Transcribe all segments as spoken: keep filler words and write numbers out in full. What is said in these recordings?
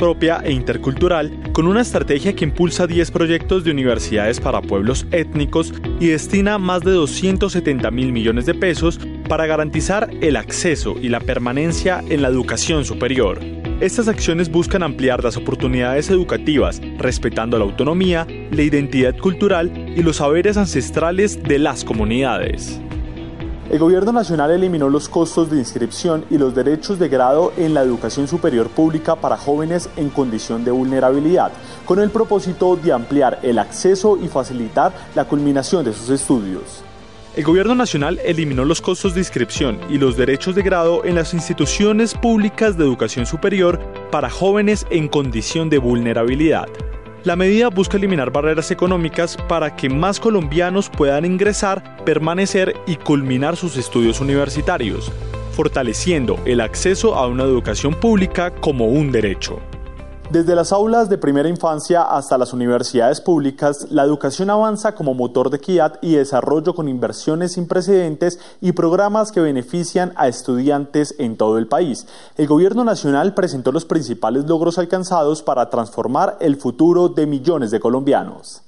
propia e intercultural, con una estrategia que impulsa diez proyectos de universidades para pueblos étnicos y destina más de doscientos setenta mil millones de pesos para garantizar el acceso y la permanencia en la educación superior. Estas acciones buscan ampliar las oportunidades educativas, respetando la autonomía, la identidad cultural y los saberes ancestrales de las comunidades. El Gobierno Nacional eliminó los costos de inscripción y los derechos de grado en la educación superior pública para jóvenes en condición de vulnerabilidad, con el propósito de ampliar el acceso y facilitar la culminación de sus estudios. El Gobierno Nacional eliminó los costos de inscripción y los derechos de grado en las instituciones públicas de educación superior para jóvenes en condición de vulnerabilidad. La medida busca eliminar barreras económicas para que más colombianos puedan ingresar, permanecer y culminar sus estudios universitarios, fortaleciendo el acceso a una educación pública como un derecho. Desde las aulas de primera infancia hasta las universidades públicas, la educación avanza como motor de equidad y desarrollo con inversiones sin precedentes y programas que benefician a estudiantes en todo el país. El Gobierno Nacional presentó los principales logros alcanzados para transformar el futuro de millones de colombianos.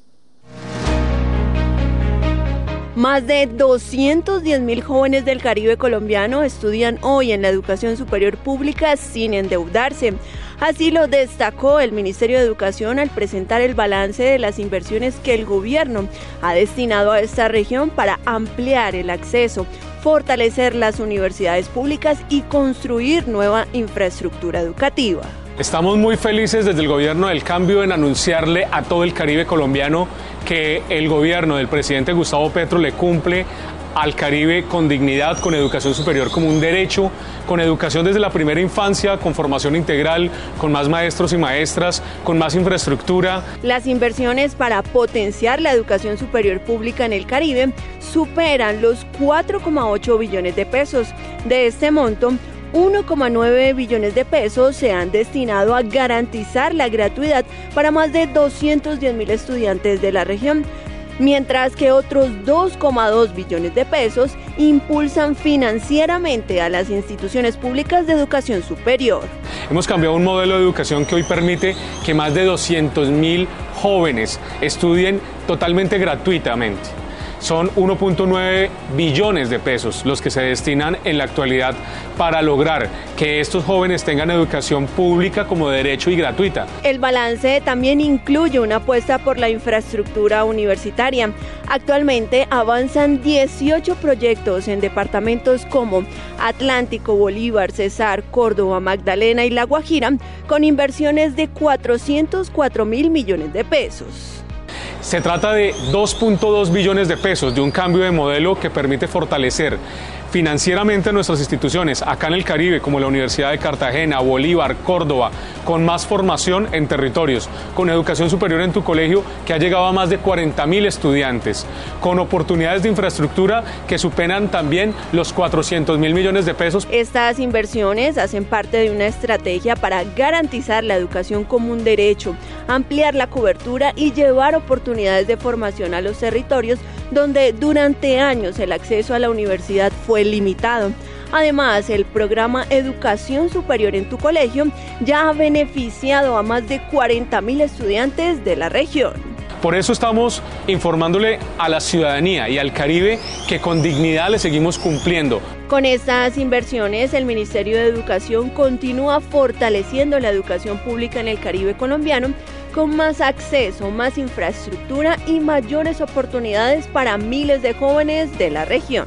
Más de doscientos diez mil jóvenes del Caribe colombiano estudian hoy en la educación superior pública sin endeudarse. Así lo destacó el Ministerio de Educación al presentar el balance de las inversiones que el gobierno ha destinado a esta región para ampliar el acceso, fortalecer las universidades públicas y construir nueva infraestructura educativa. Estamos muy felices desde el Gobierno del Cambio en anunciarle a todo el Caribe colombiano que el gobierno del presidente Gustavo Petro le cumple al Caribe con dignidad, con educación superior como un derecho, con educación desde la primera infancia, con formación integral, con más maestros y maestras, con más infraestructura. Las inversiones para potenciar la educación superior pública en el Caribe superan los cuatro coma ocho billones de pesos. De este monto, uno coma nueve billones de pesos se han destinado a garantizar la gratuidad para más de doscientos diez mil estudiantes de la región, mientras que otros dos coma dos billones de pesos impulsan financieramente a las instituciones públicas de educación superior. Hemos cambiado un modelo de educación que hoy permite que más de doscientos mil jóvenes estudien totalmente gratuitamente. Son uno punto nueve billones de pesos los que se destinan en la actualidad para lograr que estos jóvenes tengan educación pública como derecho y gratuita. El balance también incluye una apuesta por la infraestructura universitaria. Actualmente avanzan dieciocho proyectos en departamentos como Atlántico, Bolívar, Cesar, Córdoba, Magdalena y La Guajira, con inversiones de cuatrocientos cuatro mil millones de pesos. Se trata de dos punto dos billones de pesos de un cambio de modelo que permite fortalecer financieramente nuestras instituciones acá en el Caribe, como la Universidad de Cartagena, Bolívar, Córdoba, con más formación en territorios, con educación superior en tu colegio que ha llegado a más de cuarenta mil estudiantes, con oportunidades de infraestructura que superan también los cuatrocientos mil millones de pesos. Estas inversiones hacen parte de una estrategia para garantizar la educación como un derecho, ampliar la cobertura y llevar oportunidades de formación a los territorios donde durante años el acceso a la universidad fue limitado. Además, el programa Educación Superior en tu Colegio ya ha beneficiado a más de cuarenta mil estudiantes de la región. Por eso estamos informándole a la ciudadanía y al Caribe que con dignidad le seguimos cumpliendo. Con estas inversiones, el Ministerio de Educación continúa fortaleciendo la educación pública en el Caribe colombiano, con más acceso, más infraestructura y mayores oportunidades para miles de jóvenes de la región.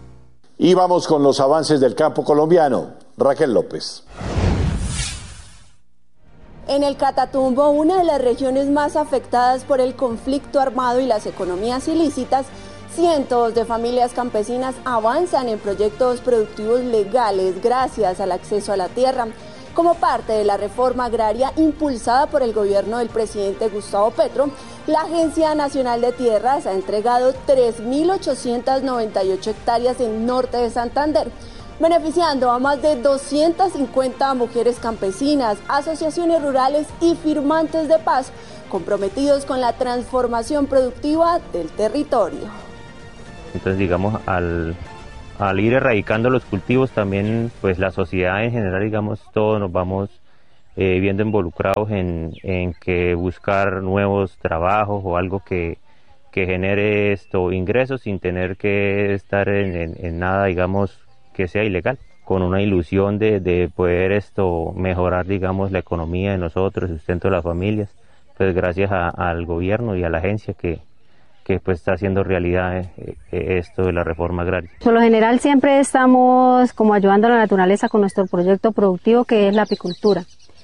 Y vamos con los avances del campo colombiano. Raquel López. En el Catatumbo, una de las regiones más afectadas por el conflicto armado y las economías ilícitas, cientos de familias campesinas avanzan en proyectos productivos legales gracias al acceso a la tierra. Como parte de la reforma agraria impulsada por el gobierno del presidente Gustavo Petro, la Agencia Nacional de Tierras ha entregado tres mil ochocientas noventa y ocho hectáreas en norte de Santander, beneficiando a más de doscientas cincuenta mujeres campesinas, asociaciones rurales y firmantes de paz comprometidos con la transformación productiva del territorio. Entonces, digamos, al... al ir erradicando los cultivos también, pues la sociedad en general, digamos, todos nos vamos eh, viendo involucrados en, en que buscar nuevos trabajos o algo que, que genere esto ingresos sin tener que estar en, en, en nada, digamos, que sea ilegal, con una ilusión de, de poder esto mejorar, digamos, la economía de nosotros, el sustento de las familias, pues gracias a, al gobierno y a la agencia que que pues está haciendo realidad eh, eh, esto de la reforma agraria. Por lo general siempre estamos como ayudando a la naturaleza con nuestro proyecto productivo, que es la apicultura.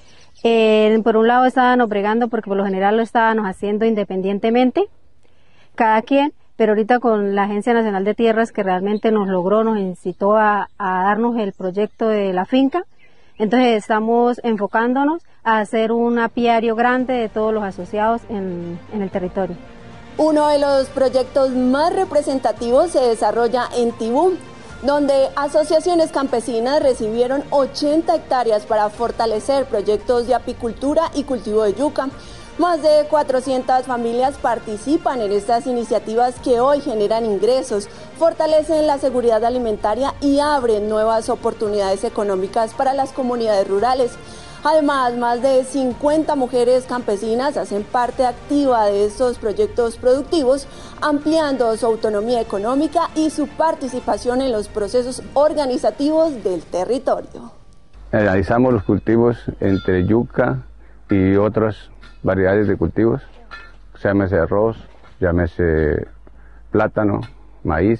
Eh, por un lado estábamos bregando porque por lo general lo estábamos haciendo independientemente, cada quien, pero ahorita con la Agencia Nacional de Tierras, que realmente nos logró, nos incitó a, a darnos el proyecto de la finca, entonces estamos enfocándonos a hacer un apiario grande de todos los asociados en, en el territorio. Uno de los proyectos más representativos se desarrolla en Tibú, donde asociaciones campesinas recibieron ochenta hectáreas para fortalecer proyectos de apicultura y cultivo de yuca. Más de cuatrocientas familias participan en estas iniciativas que hoy generan ingresos, fortalecen la seguridad alimentaria y abren nuevas oportunidades económicas para las comunidades rurales. Además, más de cincuenta mujeres campesinas hacen parte activa de estos proyectos productivos, ampliando su autonomía económica y su participación en los procesos organizativos del territorio. Analizamos los cultivos entre yuca y otras variedades de cultivos, llámese arroz, llámese plátano, maíz,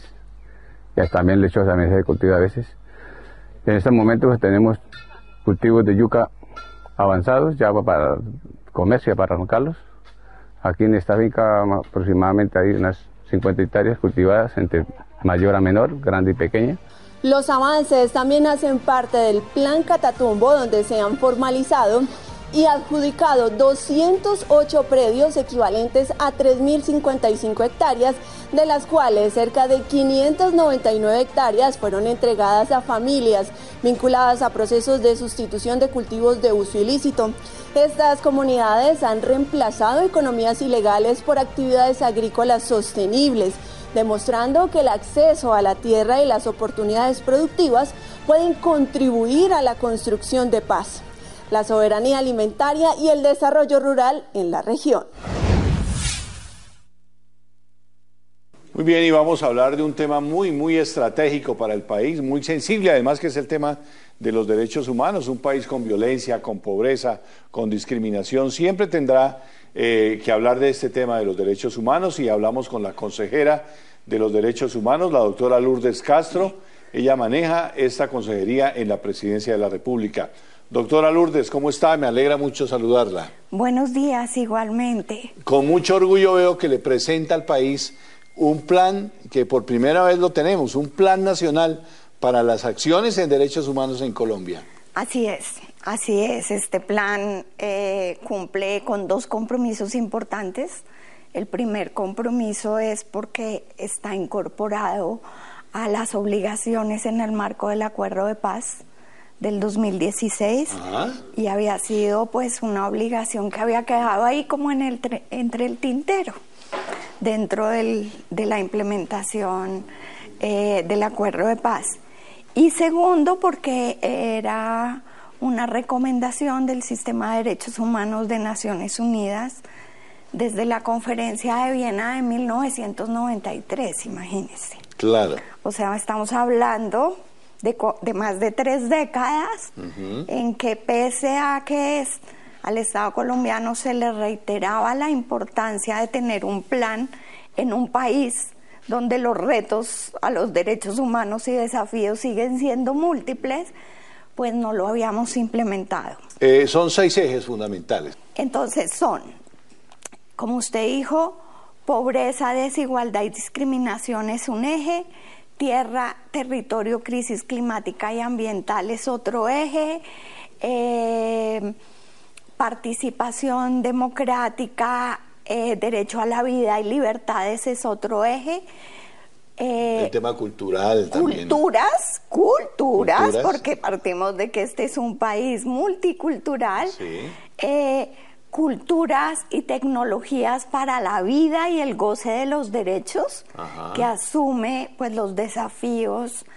y también lechosa también se cultiva a veces. En estos momentos tenemos cultivos de yuca avanzados, ya para comercio, para arrancarlos. Aquí en esta finca aproximadamente hay unas cincuenta hectáreas cultivadas entre mayor a menor, grande y pequeña. Los avances también hacen parte del Plan Catatumbo, donde se han formalizado y adjudicado doscientos ocho predios equivalentes a tres mil cincuenta y cinco hectáreas, de las cuales cerca de quinientas noventa y nueve hectáreas fueron entregadas a familias vinculadas a procesos de sustitución de cultivos de uso ilícito. Estas comunidades han reemplazado economías ilegales por actividades agrícolas sostenibles, demostrando que el acceso a la tierra y las oportunidades productivas pueden contribuir a la construcción de paz, la soberanía alimentaria y el desarrollo rural en la región. Muy bien, y vamos a hablar de un tema muy, muy estratégico para el país, muy sensible además, que es el tema de los derechos humanos. Un país con violencia, con pobreza, con discriminación, siempre tendrá eh, que hablar de este tema de los derechos humanos, y hablamos con la consejera de los derechos humanos, la doctora Lourdes Castro. Ella maneja esta consejería en la Presidencia de la República. Doctora Lourdes, ¿cómo está? Me alegra mucho saludarla. Buenos días, igualmente. Con mucho orgullo veo que le presenta al país un plan que por primera vez lo tenemos, un plan nacional para las acciones en derechos humanos en Colombia. Así es, así es. Este plan eh, cumple con dos compromisos importantes. El primer compromiso es porque está incorporado a las obligaciones en el marco del Acuerdo de Paz del dos mil dieciséis. Ajá. Y había sido pues una obligación que había quedado ahí como en el entre el tintero dentro del, de la implementación eh, del Acuerdo de Paz. Y segundo, porque era una recomendación del Sistema de Derechos Humanos de Naciones Unidas desde la Conferencia de Viena de mil novecientos noventa y tres, imagínense. Claro. O sea, estamos hablando de, de más de tres décadas uh-huh. en que pese a que es, al Estado colombiano se le reiteraba la importancia de tener un plan en un país donde los retos a los derechos humanos y desafíos siguen siendo múltiples, pues no lo habíamos implementado. Eh, son seis ejes fundamentales. Entonces son, como usted dijo, pobreza, desigualdad y discriminación es un eje, tierra, territorio, crisis climática y ambiental es otro eje, eh, participación democrática, eh, derecho a la vida y libertades es otro eje. Eh, el tema cultural también. Culturas, culturas, culturas, porque partimos de que este es un país multicultural. Sí. Eh, culturas y tecnologías para la vida y el goce de los derechos, ajá, que asume pues los desafíos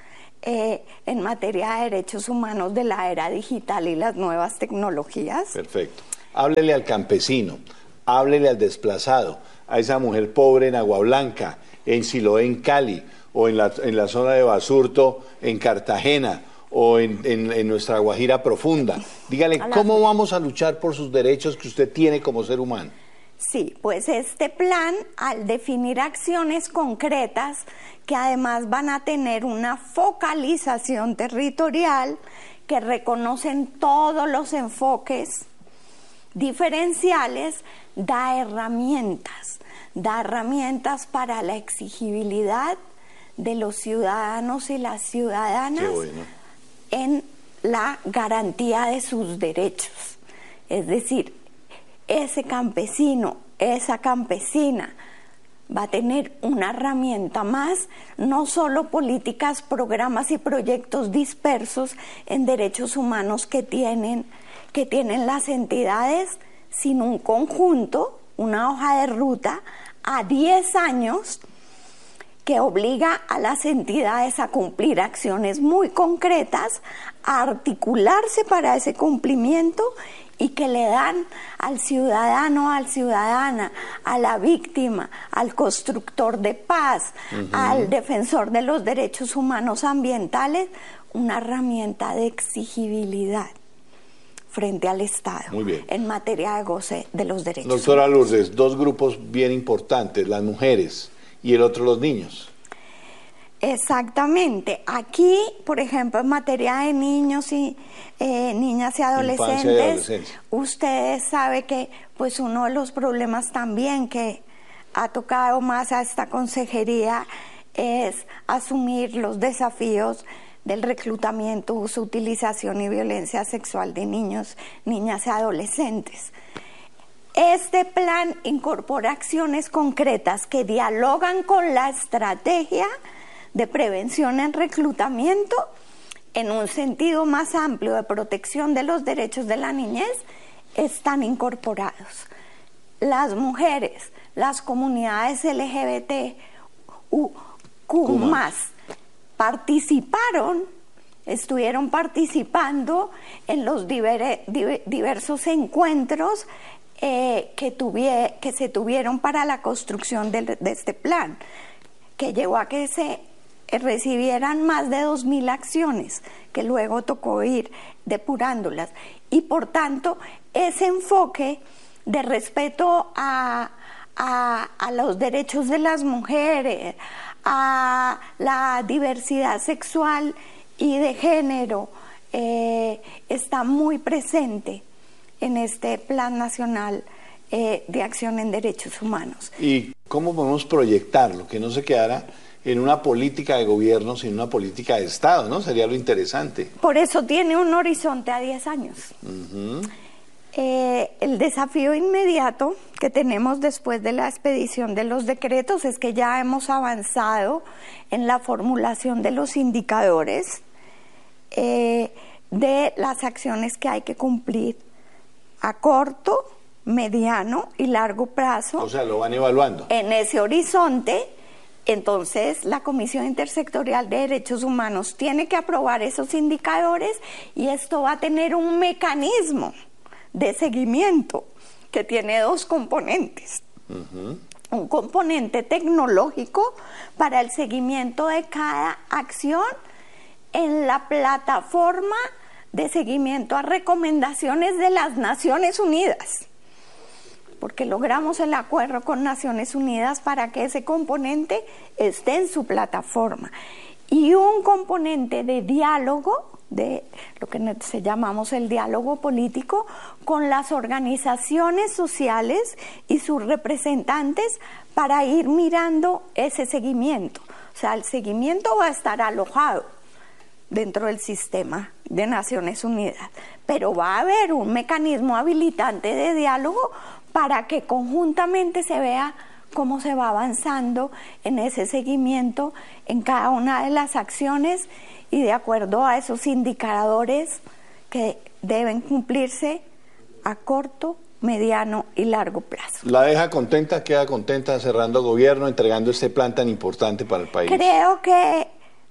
eh, en materia de derechos humanos de la era digital y las nuevas tecnologías. Perfecto. Háblele al campesino, háblele al desplazado, a esa mujer pobre en Agua Blanca, en Siloé, en Cali, o en la, en la zona de Basurto, en Cartagena, o en, en, en nuestra Guajira profunda. Dígale, ¿cómo vamos a luchar por sus derechos que usted tiene como ser humano? Sí, pues este plan, al definir acciones concretas que además van a tener una focalización territorial, que reconocen todos los enfoques diferenciales, da herramientas, da herramientas para la exigibilidad de los ciudadanos y las ciudadanas bueno. en la garantía de sus derechos. Es decir, ese campesino, esa campesina va a tener una herramienta más, no solo políticas, programas y proyectos dispersos en derechos humanos que tienen, que tienen las entidades, sino un conjunto, una hoja de ruta a diez años que obliga a las entidades a cumplir acciones muy concretas, a articularse para ese cumplimiento y que le dan al ciudadano, al ciudadana, a la víctima, al constructor de paz, uh-huh. al defensor de los derechos humanos ambientales, una herramienta de exigibilidad frente al Estado Muy bien. en materia de goce de los derechos Doctora humanos. Lourdes, dos grupos bien importantes, las mujeres y el otro los niños. Exactamente. Aquí, por ejemplo, en materia de niños y eh, niñas y adolescentes, y adolescencia. Ustedes saben que pues uno de los problemas también que ha tocado más a esta consejería es asumir los desafíos del reclutamiento, uso, utilización y violencia sexual de niños, niñas y adolescentes. Este plan incorpora acciones concretas que dialogan con la estrategia de prevención en reclutamiento en un sentido más amplio de protección de los derechos de la niñez, están incorporados. Las mujeres, las comunidades L G B T Q más, participaron, estuvieron participando en los diver, diver, diversos encuentros eh, que, tuvie, que se tuvieron para la construcción de, de este plan, que llevó a que se recibieran más de dos mil acciones, que luego tocó ir depurándolas. Y por tanto, ese enfoque de respeto a, a, a los derechos de las mujeres, a la diversidad sexual y de género, eh, está muy presente en este Plan Nacional eh, de Acción en Derechos Humanos. ¿Y cómo podemos proyectarlo? Que no se quedara en una política de gobierno, sino una política de Estado, ¿no? Sería lo interesante. Por eso tiene un horizonte a diez años. Uh-huh. eh, el desafío inmediato que tenemos después de la expedición de los decretos es que ya hemos avanzado en la formulación de los indicadores eh, de las acciones que hay que cumplir a corto, mediano y largo plazo. O sea, lo van evaluando. En ese horizonte. Entonces, la Comisión Intersectorial de Derechos Humanos tiene que aprobar esos indicadores y esto va a tener un mecanismo de seguimiento que tiene dos componentes. Uh-huh. Un componente tecnológico para el seguimiento de cada acción en la plataforma de seguimiento a recomendaciones de las Naciones Unidas, porque logramos el acuerdo con Naciones Unidas para que ese componente esté en su plataforma. Y un componente de diálogo, de lo que se llamamos el diálogo político, con las organizaciones sociales y sus representantes para ir mirando ese seguimiento. O sea, el seguimiento va a estar alojado dentro del sistema de Naciones Unidas, pero va a haber un mecanismo habilitante de diálogo para que conjuntamente se vea cómo se va avanzando en ese seguimiento en cada una de las acciones y de acuerdo a esos indicadores que deben cumplirse a corto, mediano y largo plazo. ¿La deja contenta, queda contenta cerrando gobierno, entregando este plan tan importante para el país? Creo que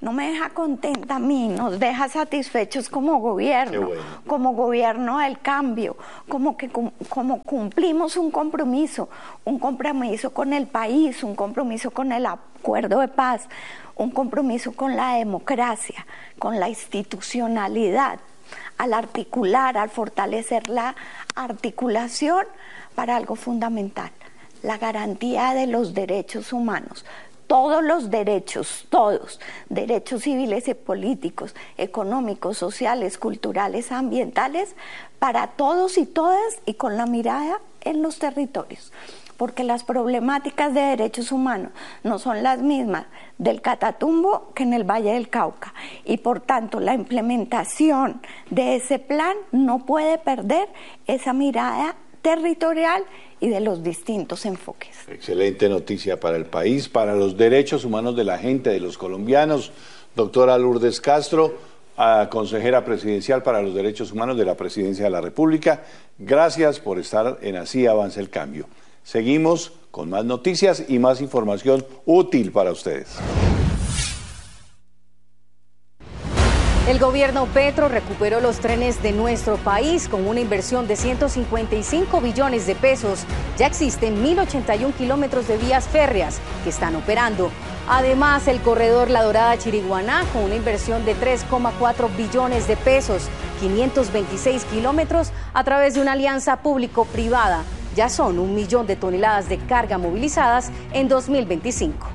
no me deja contenta a mí, nos deja satisfechos como gobierno, bueno. como gobierno del cambio, como que como cumplimos un compromiso, un compromiso con el país, un compromiso con el acuerdo de paz, un compromiso con la democracia, con la institucionalidad, al articular, al fortalecer la articulación para algo fundamental, la garantía de los derechos humanos. Todos los derechos, todos, derechos civiles y políticos, económicos, sociales, culturales, ambientales, para todos y todas y con la mirada en los territorios. Porque las problemáticas de derechos humanos no son las mismas del Catatumbo que en el Valle del Cauca. Y por tanto, la implementación de ese plan no puede perder esa mirada territorial y de los distintos enfoques. Excelente noticia para el país, para los derechos humanos de la gente, de los colombianos. Doctora Lourdes Castro, consejera presidencial para los derechos humanos de la Presidencia de la República, gracias por estar en Así Avanza el Cambio. Seguimos con más noticias y más información útil para ustedes. El gobierno Petro recuperó los trenes de nuestro país con una inversión de ciento cincuenta y cinco billones de pesos. Ya existen mil ochenta y uno kilómetros de vías férreas que están operando. Además, el corredor La Dorada-Chiriguaná con una inversión de tres coma cuatro billones de pesos, quinientos veintiséis kilómetros a través de una alianza público-privada. Ya son un millón de toneladas de carga movilizadas en dos mil veinticinco.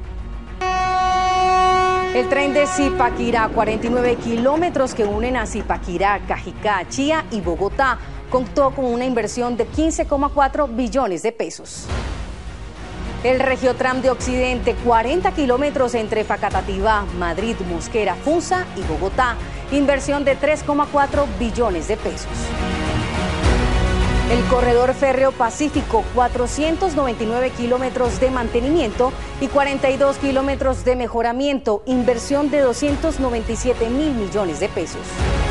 El tren de Zipaquirá, cuarenta y nueve kilómetros que unen a Zipaquirá, Cajicá, Chía y Bogotá, contó con una inversión de quince coma cuatro billones de pesos. El Regiotram de Occidente, cuarenta kilómetros entre Facatativá, Madrid, Mosquera, Funza y Bogotá, inversión de tres coma cuatro billones de pesos. El Corredor Férreo Pacífico, cuatrocientos noventa y nueve kilómetros de mantenimiento y cuarenta y dos kilómetros de mejoramiento, inversión de doscientos noventa y siete mil millones de pesos.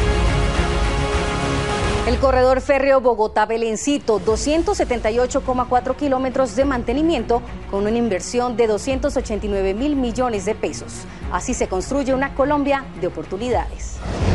El Corredor Férreo Bogotá-Belencito, doscientos setenta y ocho coma cuatro kilómetros de mantenimiento con una inversión de doscientos ochenta y nueve mil millones de pesos. Así se construye una Colombia de oportunidades.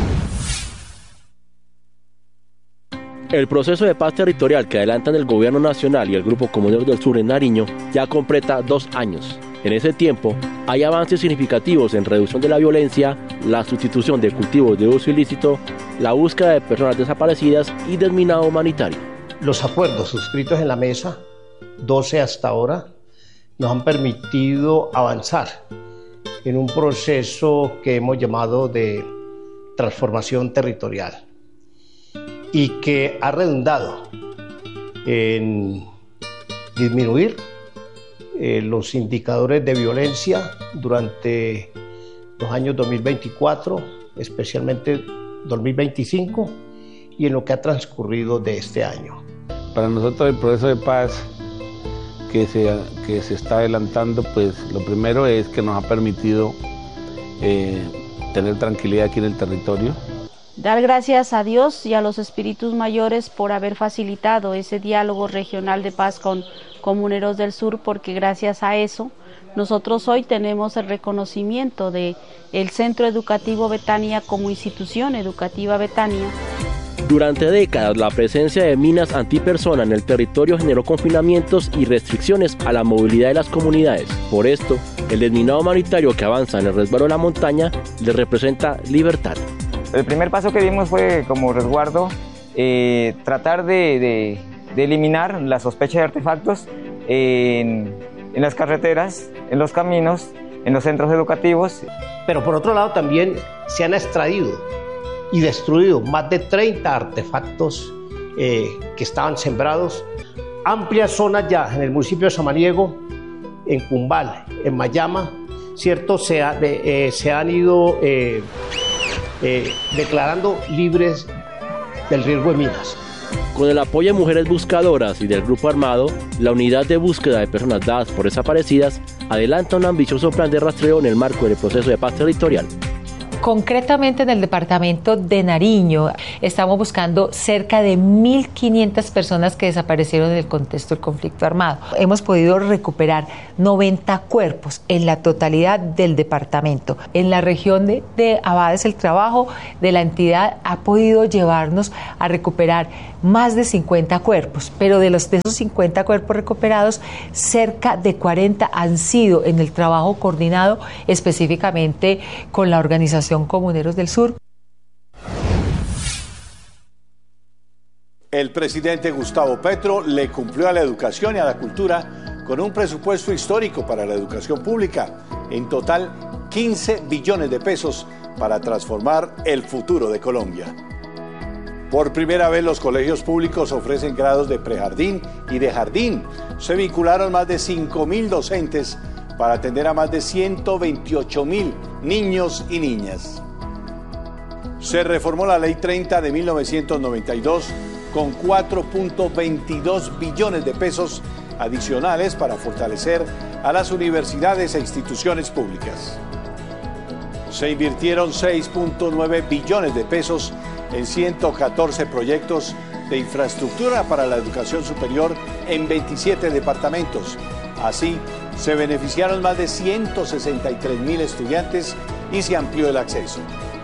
El proceso de paz territorial que adelantan el Gobierno Nacional y el Grupo Comuneros del Sur en Nariño ya completa dos años. En ese tiempo, hay avances significativos en reducción de la violencia, la sustitución de cultivos de uso ilícito, la búsqueda de personas desaparecidas y desminado humanitario. Los acuerdos suscritos en la mesa, doce hasta ahora, nos han permitido avanzar en un proceso que hemos llamado de transformación territorial y que ha redundado en disminuir eh, los indicadores de violencia durante los años dos mil veinticuatro, especialmente dos mil veinticinco, y en lo que ha transcurrido de este año. Para nosotros el proceso de paz que se, que se está adelantando, pues lo primero es que nos ha permitido eh, tener tranquilidad aquí en el territorio. Dar gracias a Dios y a los espíritus mayores por haber facilitado ese diálogo regional de paz con Comuneros del Sur, porque gracias a eso nosotros hoy tenemos el reconocimiento de el Centro Educativo Betania como institución educativa Betania. Durante décadas, la presencia de minas antipersona en el territorio generó confinamientos y restricciones a la movilidad de las comunidades. Por esto, el desminado humanitario que avanza en el resguardo de la montaña le representa libertad. El primer paso que dimos fue, como resguardo, eh, tratar de, de, de eliminar la sospecha de artefactos en, en las carreteras, en los caminos, en los centros educativos. Pero por otro lado también se han extraído y destruido más de treinta artefactos eh, que estaban sembrados. Amplias zonas ya en el municipio de Samaniego, en Cumbal, en Mayama, ¿cierto? Se, ha, eh, se han ido eh, eh, declarando libres del riesgo de minas. Con el apoyo de mujeres buscadoras y del grupo armado, la unidad de búsqueda de personas dadas por desaparecidas adelanta un ambicioso plan de rastreo en el marco del proceso de paz territorial. Concretamente en el departamento de Nariño estamos buscando cerca de mil quinientas personas que desaparecieron en el contexto del conflicto armado. Hemos podido recuperar noventa cuerpos en la totalidad del departamento. En la región de, de Abades el trabajo de la entidad ha podido llevarnos a recuperar más de cincuenta cuerpos, pero de los de esos cincuenta cuerpos recuperados, cerca de cuarenta han sido en el trabajo coordinado específicamente con la organización Comuneros del Sur. El presidente Gustavo Petro le cumplió a la educación y a la cultura con un presupuesto histórico para la educación pública, en total quince billones de pesos para transformar el futuro de Colombia. Por primera vez los colegios públicos ofrecen grados de prejardín y de jardín. Se vincularon más de cinco mil docentes para atender a más de ciento veintiocho mil niños y niñas. Se reformó la Ley treinta de mil novecientos noventa y dos con cuatro punto veintidós billones de pesos adicionales para fortalecer a las universidades e instituciones públicas. Se invirtieron seis punto nueve billones de pesos en ciento catorce proyectos de infraestructura para la educación superior en veintisiete departamentos. Así, se beneficiaron más de ciento sesenta y tres mil estudiantes y se amplió el acceso.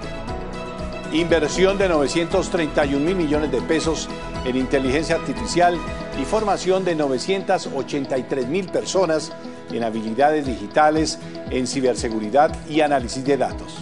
Inversión de novecientos treinta y un mil millones de pesos en inteligencia artificial y formación de novecientas ochenta y tres mil personas en habilidades digitales, en ciberseguridad y análisis de datos.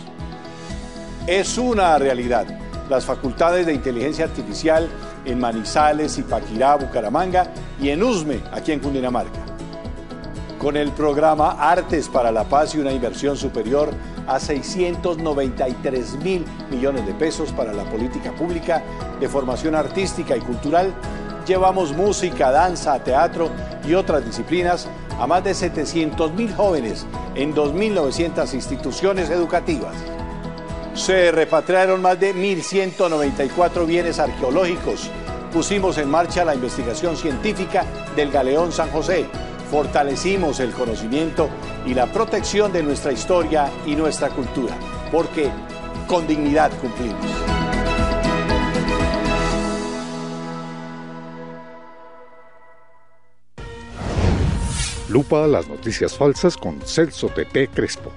Es una realidad. Las facultades de inteligencia artificial en Manizales, Zipaquirá, Bucaramanga y en Usme, aquí en Cundinamarca. Con el programa Artes para la Paz y una inversión superior a seiscientos noventa y tres mil millones de pesos para la política pública de formación artística y cultural, llevamos música, danza, teatro y otras disciplinas a más de setecientos mil jóvenes en dos mil novecientas instituciones educativas. Se repatriaron más de mil ciento noventa y cuatro bienes arqueológicos. Pusimos en marcha la investigación científica del Galeón San José. Fortalecimos el conocimiento y la protección de nuestra historia y nuestra cultura, porque con dignidad cumplimos. Lupa a las noticias falsas con Celso Pepe Crespo.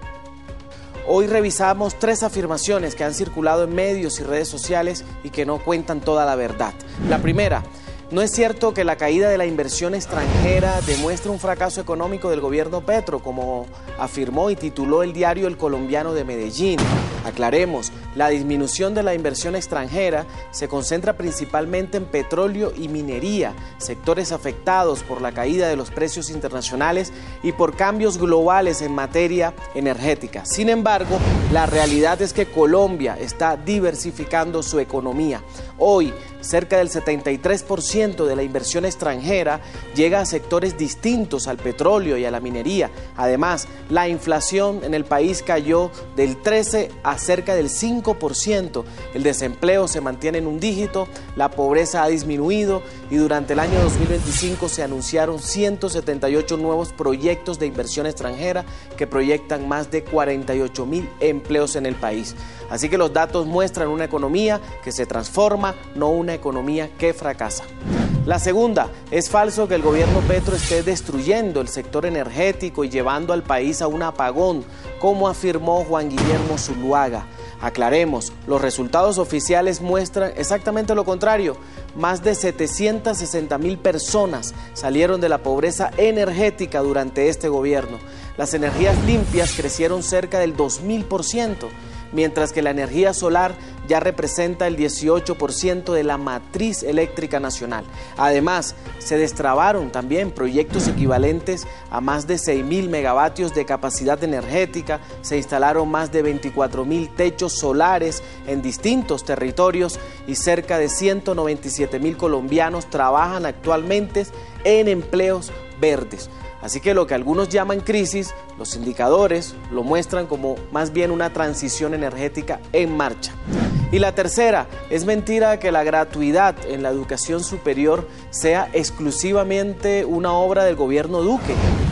Hoy revisamos tres afirmaciones que han circulado en medios y redes sociales y que no cuentan toda la verdad. La primera: no es cierto que la caída de la inversión extranjera demuestre un fracaso económico del gobierno Petro, como afirmó y tituló el diario El Colombiano de Medellín. Aclaremos, la disminución de la inversión extranjera se concentra principalmente en petróleo y minería, sectores afectados por la caída de los precios internacionales y por cambios globales en materia energética. Sin embargo, la realidad es que Colombia está diversificando su economía. Hoy, cerca del setenta y tres por ciento de la inversión extranjera llega a sectores distintos al petróleo y a la minería. Además, la inflación en el país cayó del trece a cerca del cinco por ciento. El desempleo se mantiene en un dígito, la pobreza ha disminuido y durante el año dos mil veinticinco se anunciaron ciento setenta y ocho nuevos proyectos de inversión extranjera que proyectan más de cuarenta y ocho mil empleos en el país. Así que los datos muestran una economía que se transforma, no una economía que fracasa. La segunda, es falso que el gobierno Petro esté destruyendo el sector energético y llevando al país a un apagón, como afirmó Juan Guillermo Zuluaga. Aclaremos, los resultados oficiales muestran exactamente lo contrario. Más de setecientas sesenta mil personas salieron de la pobreza energética durante este gobierno. Las energías limpias crecieron cerca del dos mil por ciento. Mientras que la energía solar ya representa el dieciocho por ciento de la matriz eléctrica nacional. Además, se destrabaron también proyectos equivalentes a más de seis mil megavatios de capacidad energética, se instalaron más de veinticuatro mil techos solares en distintos territorios y cerca de ciento noventa y siete mil colombianos trabajan actualmente en empleos verdes. Así que lo que algunos llaman crisis, los indicadores lo muestran como más bien una transición energética en marcha. Y la tercera, es mentira que la gratuidad en la educación superior sea exclusivamente una obra del gobierno Duque.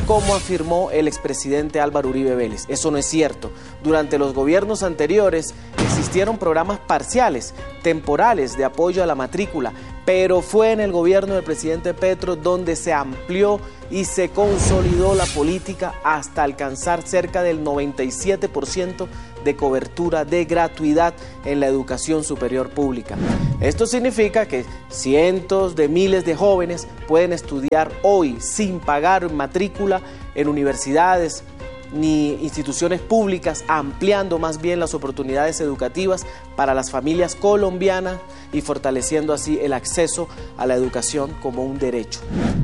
como afirmó el expresidente Álvaro Uribe Vélez. Eso no es cierto. Durante los gobiernos anteriores existieron programas parciales, temporales de apoyo a la matrícula, pero fue en el gobierno del presidente Petro donde se amplió y se consolidó la política hasta alcanzar cerca del noventa y siete por ciento de cobertura de gratuidad en la educación superior pública. Esto significa que cientos de miles de jóvenes pueden estudiar hoy sin pagar matrícula en universidades ni instituciones públicas, ampliando más bien las oportunidades educativas para las familias colombianas y fortaleciendo así el acceso a la educación como un derecho.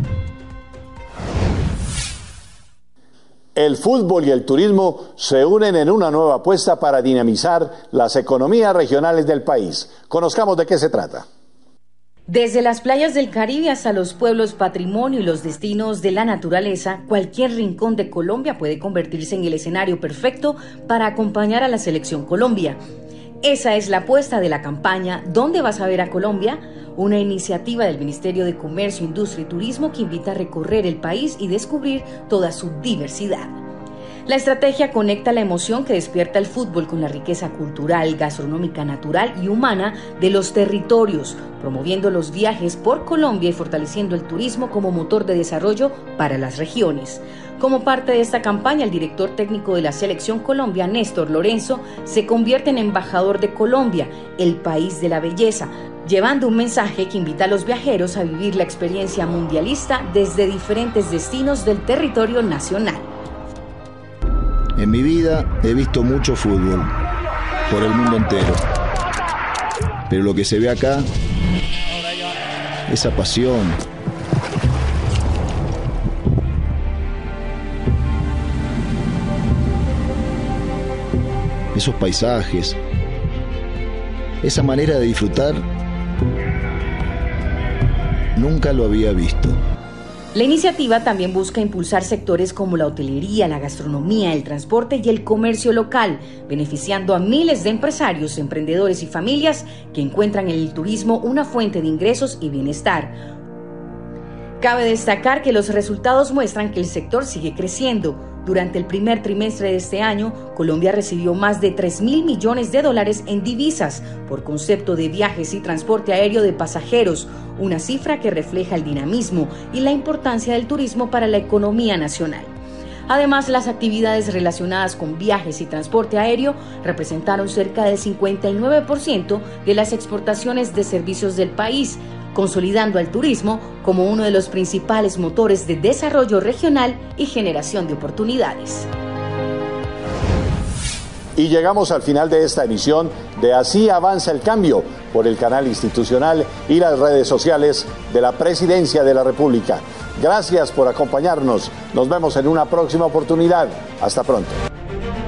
El fútbol y el turismo se unen en una nueva apuesta para dinamizar las economías regionales del país. Conozcamos de qué se trata. Desde las playas del Caribe hasta los pueblos patrimonio y los destinos de la naturaleza, cualquier rincón de Colombia puede convertirse en el escenario perfecto para acompañar a la Selección Colombia. Esa es la apuesta de la campaña ¿Dónde vas a ver a Colombia?, una iniciativa del Ministerio de Comercio, Industria y Turismo que invita a recorrer el país y descubrir toda su diversidad. La estrategia conecta la emoción que despierta el fútbol con la riqueza cultural, gastronómica, natural y humana de los territorios, promoviendo los viajes por Colombia y fortaleciendo el turismo como motor de desarrollo para las regiones. Como parte de esta campaña, el director técnico de la Selección Colombia, Néstor Lorenzo, se convierte en embajador de Colombia, el país de la belleza, llevando un mensaje que invita a los viajeros a vivir la experiencia mundialista desde diferentes destinos del territorio nacional. En mi vida he visto mucho fútbol, por el mundo entero. Pero lo que se ve acá, esa pasión, esos paisajes, esa manera de disfrutar, nunca lo había visto. La iniciativa también busca impulsar sectores como la hotelería, la gastronomía, el transporte y el comercio local, beneficiando a miles de empresarios, emprendedores y familias que encuentran en el turismo una fuente de ingresos y bienestar. Cabe destacar que los resultados muestran que el sector sigue creciendo. Durante el primer trimestre de este año, Colombia recibió más de tres mil millones de dólares en divisas por concepto de viajes y transporte aéreo de pasajeros, una cifra que refleja el dinamismo y la importancia del turismo para la economía nacional. Además, las actividades relacionadas con viajes y transporte aéreo representaron cerca del cincuenta y nueve por ciento de las exportaciones de servicios del país, consolidando al turismo como uno de los principales motores de desarrollo regional y generación de oportunidades. Y llegamos al final de esta emisión de Así Avanza el Cambio por el canal institucional y las redes sociales de la Presidencia de la República. Gracias por acompañarnos. Nos vemos en una próxima oportunidad. Hasta pronto.